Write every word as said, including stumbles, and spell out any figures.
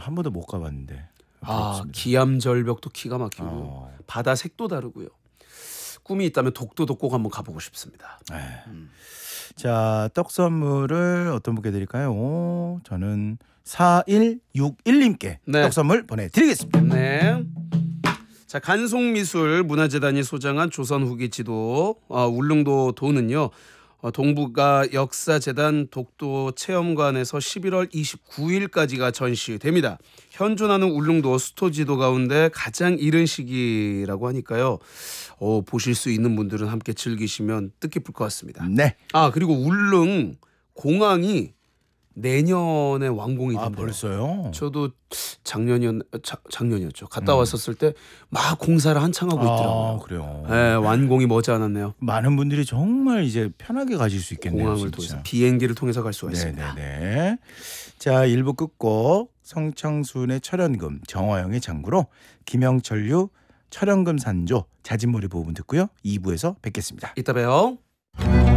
한 번도 못 가봤는데. 아, 부럽습니다. 기암절벽도 기가 막히고 어. 바다 색도 다르고요. 꿈이 있다면 독도도 꼭 한번 가보고 싶습니다. 음. 자, 떡 선물을 어떤 분께 드릴까요? 저는 사일육일님께 네. 떡 선물 보내드리겠습니다. 네. 자, 간송미술문화재단이 소장한 조선 후기 지도 어, 울릉도 도는요. 어, 동북아 역사재단 독도 체험관에서 십일월 이십구일까지가 전시됩니다. 현존하는 울릉도 수토지도 가운데 가장 이른 시기라고 하니까요. 어, 보실 수 있는 분들은 함께 즐기시면 뜻깊을 것 같습니다. 네. 아, 그리고 울릉 공항이 내년에 완공이 아, 된대요. 벌써요? 저도 작년이었 자, 작년이었죠. 갔다 왔었을 때 막 공사를 한창 하고 있더라고요. 아, 그래요. 네, 완공이 머지않았네요. 많은 분들이 정말 이제 편하게 가실 수 있겠네요. 공항을 진짜. 통해서 비행기를 통해서 갈 수가 있습니다. 네네네. 자, 일 부 끝곡 성창순의 철연금, 정화영의 장구로 김영철류 철연금 산조 자진몰이 부분 듣고요. 이 부에서 뵙겠습니다. 이따 봬요.